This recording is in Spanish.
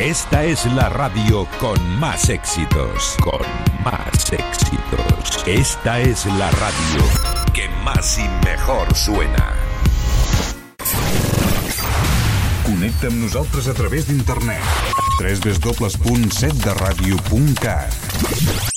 Esta es la radio con más éxitos. Con más éxitos. Esta es la radio que más y mejor suena. Connecta amb nosaltres a través d'internet. www.setderadio.cat